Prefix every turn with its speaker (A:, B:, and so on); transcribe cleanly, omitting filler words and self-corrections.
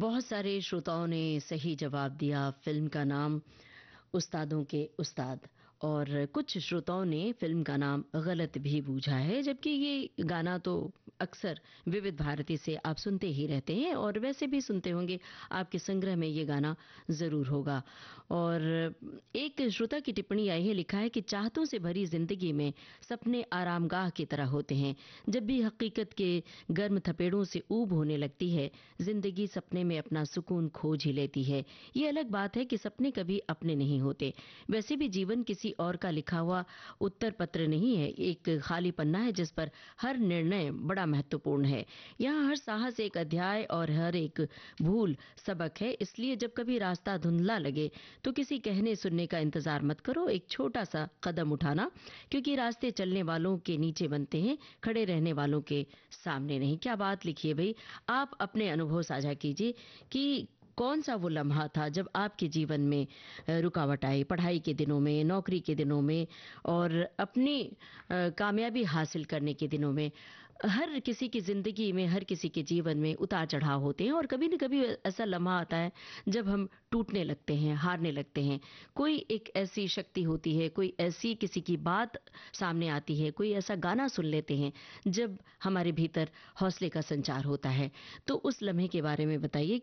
A: बहुत सारे श्रोताओं ने सही जवाब दिया। फिल्म का नाम उस्तादों के उस्ताद, और कुछ श्रोताओं ने फिल्म का नाम गलत भी बूझा है, जबकि ये गाना तो अक्सर विविध भारती से आप सुनते ही रहते हैं और वैसे भी सुनते होंगे, आपके संग्रह में ये गाना जरूर होगा। और एक श्रोता की टिप्पणी आई है, लिखा है कि चाहतों से भरी जिंदगी में सपने आरामगाह की तरह होते हैं। जब भी हकीकत के गर्म थपेड़ों से ऊब होने लगती है, जिंदगी सपने में अपना सुकून खोज ही लेती है। ये अलग बात है कि सपने कभी अपने नहीं होते। वैसे भी जीवन किसी और का लिखा हुआ उत्तर पत्र नहीं है, एक खाली पन्ना है जिस पर हर निर्णय बड़ा महत्वपूर्ण है। यहाँ हर साहस एक अध्याय और हर एक भूल सबक है। इसलिए जब कभी रास्ता धुंधला लगे तो किसी कहने सुनने का इंतजार मत करो, एक छोटा सा कदम उठाना, क्योंकि रास्ते चलने वालों के नीचे बनते हैं, खड़े रहने वालों के सामने नहीं। क्या बात लिखी है भाई। आप अपने अनुभव साझा कीजिए कि कौन सा वो लम्हा था जब आपके जीवन में रुकावट आई, पढ़ाई के दिनों में, नौकरी के दिनों में और अपनी कामयाबी हासिल करने के दिनों में। हर किसी की जिंदगी में, हर किसी के जीवन में उतार चढ़ाव होते हैं और कभी न कभी ऐसा लम्हा आता है जब हम टूटने लगते हैं, हारने लगते हैं। कोई एक ऐसी शक्ति होती है, कोई ऐसी किसी की बात सामने आती है, कोई ऐसा गाना सुन लेते हैं जब हमारे भीतर हौसले का संचार होता है। तो उस लम्हे के बारे में बताइए।